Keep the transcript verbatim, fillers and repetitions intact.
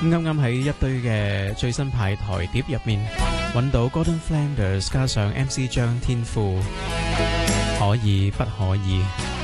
啱啱喺一堆嘅最新派台碟入面揾到 Gordon Flanders 加上 M C 張天賦，可以不可以？